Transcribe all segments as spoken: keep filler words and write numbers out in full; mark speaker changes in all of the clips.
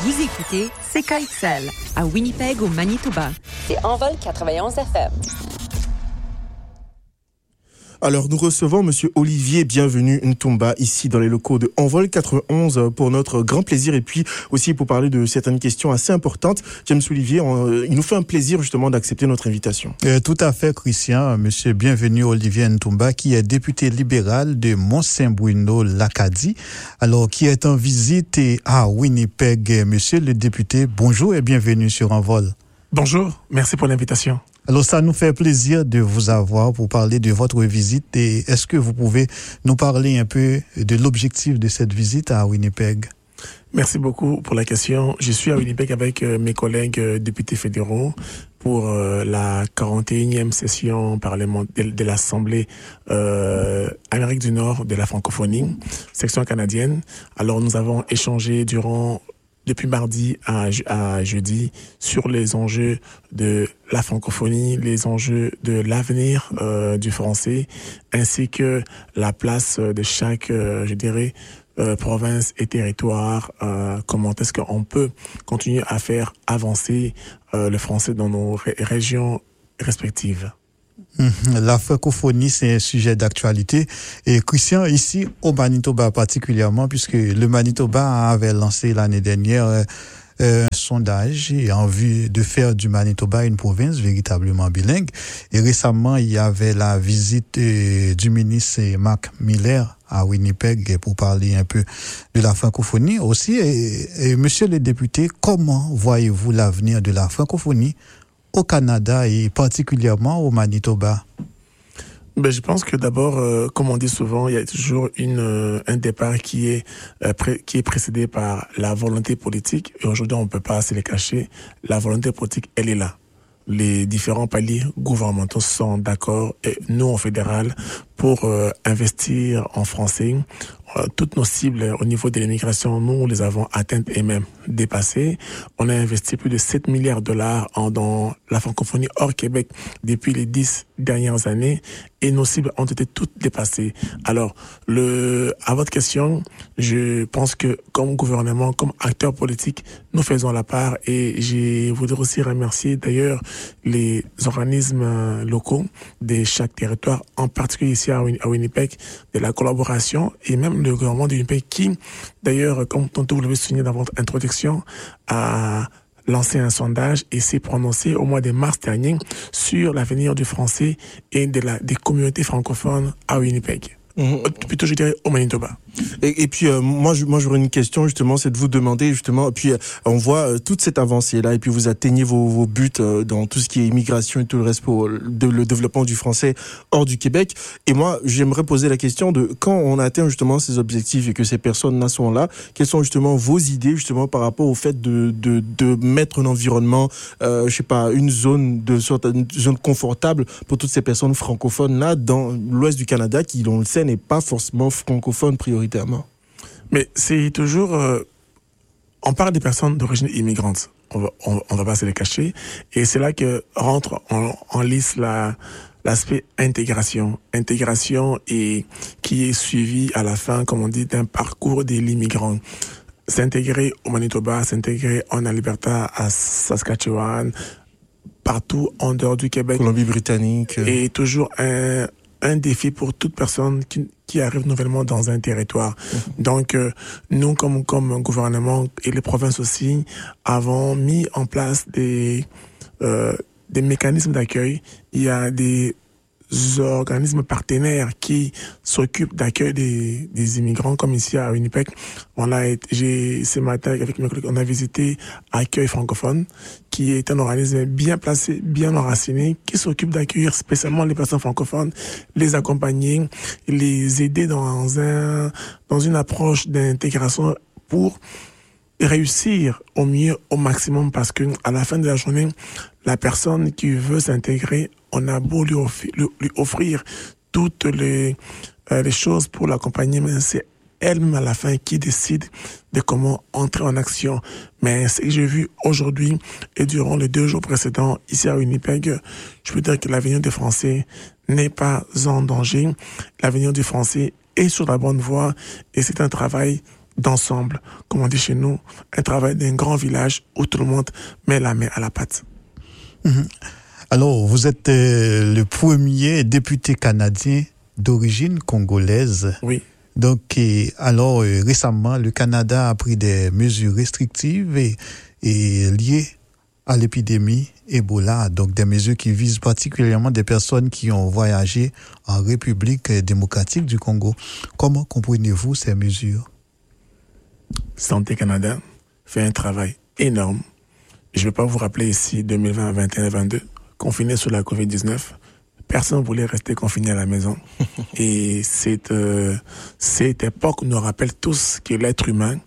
Speaker 1: Vous écoutez C K X L à Winnipeg au Manitoba. C'est Envol quatre-vingt-onze F M.
Speaker 2: Alors, nous recevons Monsieur Olivier Bienvenu Ntumba ici dans les locaux de Envol quatre-vingt-onze pour notre grand plaisir et puis aussi pour parler de certaines questions assez importantes. James Olivier, on, il nous fait un plaisir justement d'accepter notre invitation.
Speaker 3: Euh, tout à fait, Christian. Monsieur Bienvenu Olivier Ntumba, qui est député libéral de Mont-Saint-Bruno-Lacadie, alors qui est en visite à Winnipeg. Monsieur le député, bonjour et bienvenue sur Envol.
Speaker 4: Bonjour, merci pour l'invitation.
Speaker 3: Alors, ça nous fait plaisir de vous avoir pour parler de votre visite. Et est-ce que vous pouvez nous parler un peu de l'objectif de cette visite à Winnipeg?
Speaker 4: Merci beaucoup pour la question. Je suis à Winnipeg avec euh, mes collègues euh, députés fédéraux pour euh, la quarante et unième session parlementaire de, de l'Assemblée euh, Amérique du Nord de la francophonie, section canadienne. Alors, nous avons échangé durant depuis mardi à, à jeudi sur les enjeux de la francophonie, les enjeux de l'avenir euh, du français, ainsi que la place de chaque, euh, je dirais, euh, province et territoire. Euh, comment est-ce qu'on peut continuer à faire avancer euh, le français dans nos ré- régions respectives.
Speaker 3: La francophonie, c'est un sujet d'actualité. Et Christian, ici au Manitoba particulièrement, puisque le Manitoba avait lancé l'année dernière euh, un sondage en vue de faire du Manitoba une province véritablement bilingue. Et récemment, il y avait la visite euh, du ministre Marc Miller à Winnipeg pour parler un peu de la francophonie aussi. Et, et monsieur le député, comment voyez-vous l'avenir de la francophonie au Canada et particulièrement au Manitoba?
Speaker 4: Ben, je pense que d'abord, euh, comme on dit souvent, il y a toujours une, euh, un départ qui est, euh, pré- qui est précédé par la volonté politique. Et aujourd'hui, on ne peut pas se les cacher. La volonté politique, elle est là. Les différents paliers gouvernementaux sont d'accord, et nous, au fédéral, pour euh, investir en français. Euh, toutes nos cibles au niveau de l'immigration, nous les avons atteintes et même dépassées. On a investi plus de sept milliards de dollars en, dans la francophonie hors Québec depuis les dix dernières années et nos cibles ont été toutes dépassées. Alors, le, à votre question, je pense que comme gouvernement, comme acteur politique, nous faisons la part et je voudrais aussi remercier d'ailleurs les organismes locaux de chaque territoire, en particulier ici à Winnipeg, de la collaboration et même le gouvernement de Winnipeg qui, d'ailleurs, comme tantôt vous l'avez souligné dans votre introduction, a lancé un sondage et s'est prononcé au mois de mars dernier sur l'avenir du français et de la, des communautés francophones à Winnipeg. Mmh. Plutôt, je dirais, au Manitoba.
Speaker 2: Et, et puis, euh, moi, je, moi, j'aurais une question, justement, c'est de vous demander, justement, puis euh, on voit euh, toute cette avancée-là, et puis vous atteignez vos, vos buts euh, dans tout ce qui est immigration et tout le reste pour de, le développement du français hors du Québec. Et moi, j'aimerais poser la question de quand on atteint, justement, ces objectifs et que ces personnes-là sont là, quelles sont, justement, vos idées, justement, par rapport au fait de, de, de mettre un environnement, euh, je sais pas, une zone de sorte, une zone confortable pour toutes ces personnes francophones-là dans l'ouest du Canada, qui, on le sait, n'est pas forcément francophone prioritairement.
Speaker 4: Mais c'est toujours... Euh, on parle des personnes d'origine immigrante. On va, on, on va pas se les cacher. Et c'est là que rentre en, en lice la, l'aspect intégration. Intégration et qui est suivi à la fin, comme on dit, d'un parcours de l'immigrant. S'intégrer au Manitoba, s'intégrer en Alberta, à Saskatchewan, partout en dehors du Québec.
Speaker 2: Colombie-Britannique.
Speaker 4: Et toujours un... un défi pour toute personne qui, qui arrive nouvellement dans un territoire. Mmh. Donc, euh, nous, comme, comme gouvernement et les provinces aussi, avons mis en place des, euh, des mécanismes d'accueil. Il y a des organismes partenaires qui s'occupent d'accueil des, des immigrants, comme ici à Winnipeg. On a été, j'ai, ce matin, avec mes collègues, on a visité Accueil francophone, qui est un organisme bien placé, bien enraciné, qui s'occupe d'accueillir spécialement les personnes francophones, les accompagner, les aider dans un, dans une approche d'intégration pour réussir au mieux, au maximum, parce que à la fin de la journée, la personne qui veut s'intégrer, on a beau lui offrir, lui offrir toutes les, euh, les choses pour l'accompagner, mais c'est elle-même à la fin qui décide de comment entrer en action. Mais ce que j'ai vu aujourd'hui et durant les deux jours précédents ici à Winnipeg, je peux dire que l'avenir des Français n'est pas en danger. L'avenir du Français est sur la bonne voie et c'est un travail d'ensemble, comme on dit chez nous, un travail d'un grand village où tout le monde met la main à la pâte.
Speaker 3: Mmh. Alors, vous êtes euh, le premier député canadien d'origine congolaise.
Speaker 4: Oui.
Speaker 3: Donc, et, alors, euh, récemment, le Canada a pris des mesures restrictives et, et liées à l'épidémie Ebola, donc des mesures qui visent particulièrement des personnes qui ont voyagé en République démocratique du Congo. Comment comprenez-vous ces mesures?
Speaker 4: Santé Canada fait un travail énorme. Je ne vais pas vous rappeler ici deux mille vingt, vingt et un, vingt-deux, confinés sous la covid dix-neuf. Personne ne voulait rester confiné à la maison. Et cette, euh, cette époque nous rappelle tous que l'être humain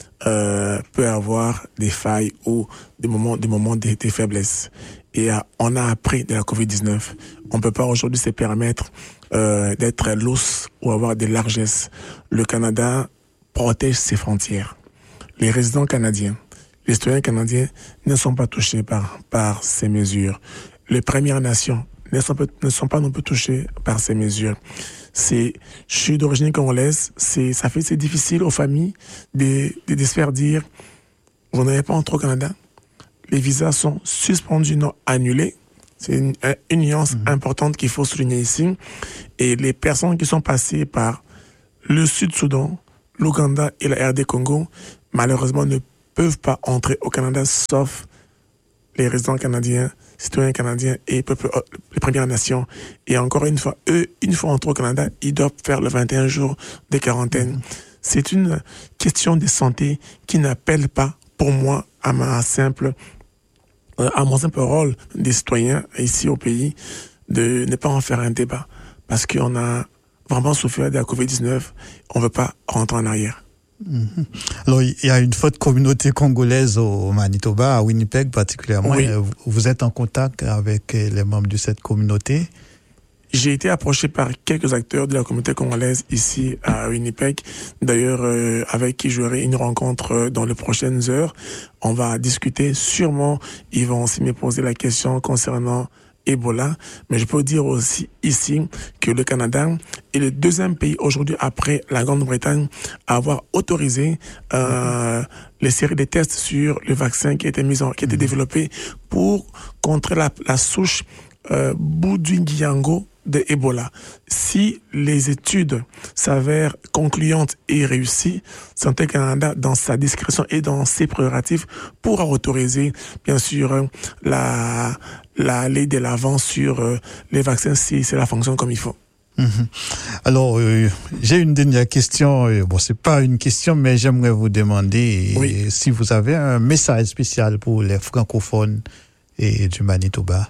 Speaker 4: euh, peut avoir des failles ou des moments, des moments de, de faiblesse. Et euh, on a appris de la covid dix-neuf. On ne peut pas aujourd'hui se permettre euh, d'être lousse ou avoir des largesses. Le Canada protège ses frontières. Les résidents canadiens, les citoyens canadiens ne sont pas touchés par, par ces mesures. Les Premières Nations ne sont, ne sont pas non plus touchés par ces mesures. C'est, je suis d'origine congolaise, c'est, ça fait, c'est difficile aux familles de, de, de se faire dire, vous n'avez pas entré au Canada. Les visas sont suspendus, non annulés. C'est une, une nuance mmh. importante qu'il faut souligner ici. Et les personnes qui sont passées par le Sud-Soudan, l'Ouganda et la R D Congo, malheureusement, ne peuvent pas entrer au Canada, sauf les résidents canadiens, citoyens canadiens et peuple, les Premières Nations. Et encore une fois, eux, une fois entrés au Canada, ils doivent faire le vingt et un jours de quarantaine. Mmh. C'est une question de santé qui n'appelle pas, pour moi, à ma simple, euh, à mon simple rôle des citoyens ici au pays, de ne pas en faire un débat. Parce qu'on a vraiment souffert de la covid dix-neuf, on ne veut pas rentrer en arrière.
Speaker 3: Mmh. Alors, il y a une forte communauté congolaise au Manitoba, à Winnipeg particulièrement.
Speaker 4: Oui.
Speaker 3: Vous êtes en contact avec les membres de cette communauté?
Speaker 4: J'ai été approché par quelques acteurs de la communauté congolaise ici à Winnipeg, d'ailleurs euh, avec qui j'aurai une rencontre dans les prochaines heures. On va discuter, sûrement ils vont aussi me poser la question concernant Ebola, mais je peux dire aussi ici que le Canada est le deuxième pays aujourd'hui après la Grande-Bretagne à avoir autorisé euh, les séries de tests sur le vaccin qui a été mis en, qui a été développé pour contrer la, la souche euh, Bundibugyo de Ebola. Si les études s'avèrent concluantes et réussies, Santé Canada, dans sa discrétion et dans ses prérogatives, pourra autoriser, bien sûr, la, la aller de l'avant sur euh, les vaccins si cela fonctionne comme il faut.
Speaker 3: Mmh. Alors, euh, j'ai une dernière question. Bon, c'est pas une question, mais j'aimerais vous demander
Speaker 4: oui.
Speaker 3: si vous avez un message spécial pour les francophones et du Manitoba.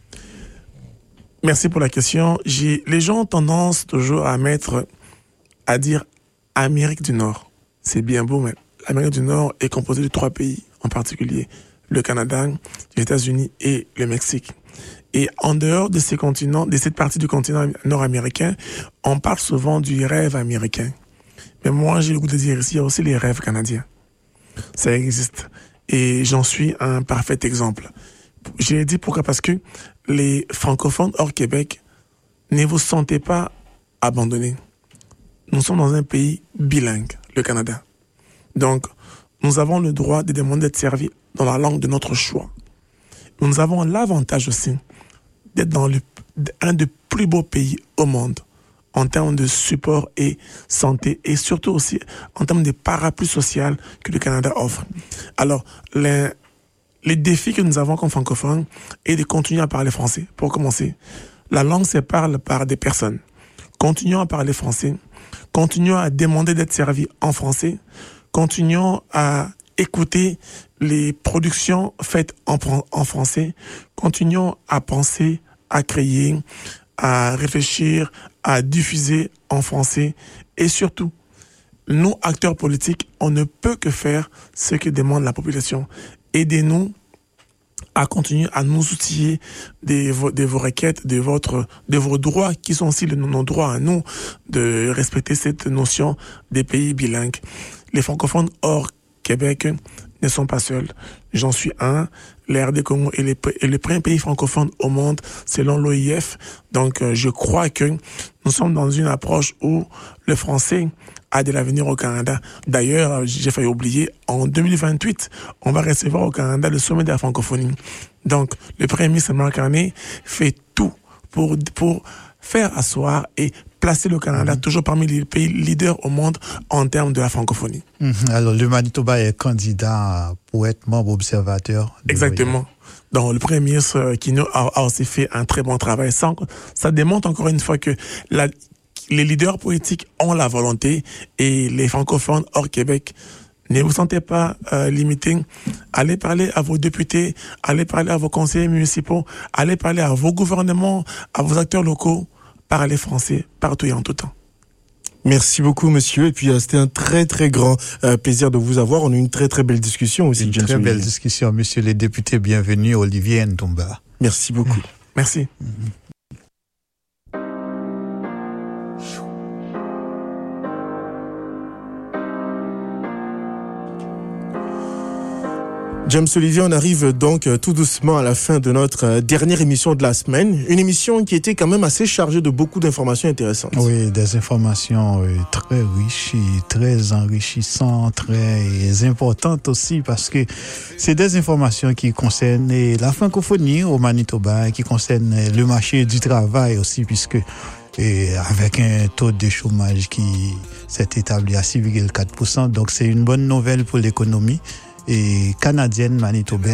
Speaker 4: Merci pour la question. J'ai, les gens ont tendance toujours à mettre, à dire Amérique du Nord. C'est bien beau, mais l'Amérique du Nord est composée de trois pays en particulier. Le Canada, les États-Unis et le Mexique. Et en dehors de ces continents, de cette partie du continent nord-américain, on parle souvent du rêve américain. Mais moi, j'ai le goût de dire ici, il y a aussi les rêves canadiens. Ça existe. Et j'en suis un parfait exemple. J'ai dit pourquoi? Parce que les francophones hors Québec, ne vous sentez pas abandonnés. Nous sommes dans un pays bilingue, le Canada. Donc, nous avons le droit de demander d'être servis dans la langue de notre choix. Nous avons l'avantage aussi d'être dans le, un des plus beaux pays au monde en termes de support et santé et surtout aussi en termes de parapluie social que le Canada offre. Alors, les Les défis que nous avons comme francophones est de continuer à parler français. Pour commencer, la langue se parle par des personnes. Continuons à parler français. Continuons à demander d'être servis en français. Continuons à écouter les productions faites en, en français. Continuons à penser, à créer, à réfléchir, à diffuser en français. Et surtout, nous, acteurs politiques, on ne peut que faire ce que demande la population. Aidez-nous à continuer à nous outiller de vos, de vos requêtes, de, votre, de vos droits, qui sont aussi nos droits à nous, de respecter cette notion des pays bilingues. Les francophones hors Québec, ne sont pas seuls. J'en suis un. La R D Congo est le, est le premier pays francophone au monde selon l'O I F. Donc, euh, je crois que nous sommes dans une approche où le français a de l'avenir au Canada. D'ailleurs, j'ai failli oublier, en deux mille vingt-huit, on va recevoir au Canada le sommet de la francophonie. Donc, le Premier ministre Marc Carney fait tout pour, pour faire asseoir et placer le Canada mmh. toujours parmi les pays leaders au monde en termes de la francophonie.
Speaker 3: Mmh. Alors, le Manitoba est candidat pour être membre observateur.
Speaker 4: Exactement. Donc, le Premier ministre Kino a, a aussi fait un très bon travail. Ça, ça démontre encore une fois que la, les leaders politiques ont la volonté et les francophones hors Québec, ne vous sentez pas euh, limités. Allez parler à vos députés, allez parler à vos conseillers municipaux, allez parler à vos gouvernements, à vos acteurs locaux. Parlez français partout et en tout temps.
Speaker 2: Merci beaucoup, monsieur. Et puis, euh, c'était un très, très grand euh, plaisir de vous avoir. On a eu une très, très belle discussion aussi.
Speaker 3: Une James très Olivier. Belle discussion, monsieur le député. Bienvenue, Olivier Ntomba.
Speaker 2: Merci beaucoup.
Speaker 4: Merci.
Speaker 3: Mm-hmm.
Speaker 2: James Olivier, on arrive donc tout doucement à la fin de notre dernière émission de la semaine. Une émission qui était quand même assez chargée de beaucoup d'informations intéressantes.
Speaker 3: Oui, des informations très riches, très enrichissantes, très importantes aussi, parce que c'est des informations qui concernent la francophonie au Manitoba, qui concernent le marché du travail aussi, puisque et avec un taux de chômage qui s'est établi à six virgule quatre pour cent. Donc c'est une bonne nouvelle pour l'économie et canadienne manitobaine.